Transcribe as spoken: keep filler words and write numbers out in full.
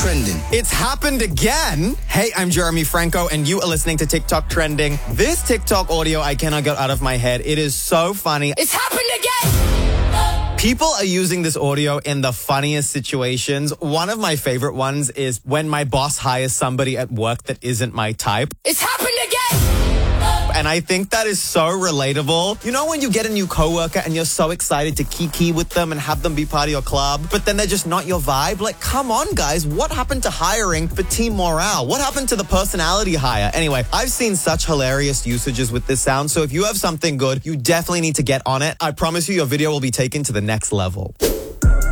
trending. It's happened again. Hey, I'm Jeremy Franco, and you are listening to TikTok Trending. This TikTok audio I cannot get out of my head. It is so funny. It's happened again! People are using this audio in the funniest situations. One of my favorite ones is when my boss hires somebody at work that isn't my type. It's happened again! And I think that is so relatable. You know when you get a new coworker and you're so excited to kiki with them and have them be part of your club, but then they're just not your vibe? Like, come on, guys. What happened to hiring for team morale? What happened to the personality hire? Anyway, I've seen such hilarious usages with this sound, so if you have something good, you definitely need to get on it. I promise you your video will be taken to the next level.